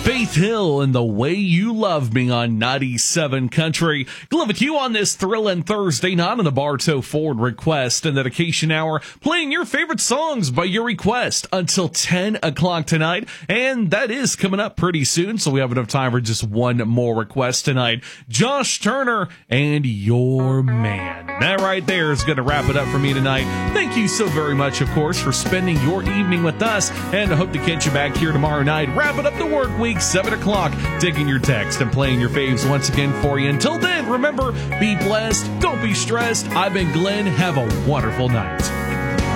Faith Hill and The Way You Love Me on 97 Country. Glad with you on this thrilling Thursday night on the Bartow Ford Request and Dedication Hour, playing your favorite songs by your request until 10 o'clock tonight. And that is coming up pretty soon, so we have enough time for just one more request tonight. Josh Turner and Your Man. That right there is going to wrap it up for me tonight. Thank you so very much, of course, for spending your evening with us, and I hope to catch you back here tomorrow night, wrapping up the work week, 7 o'clock, taking your text and playing your faves once again for you. Until then, remember, be blessed, don't be stressed. I've been Glenn. Have a wonderful night.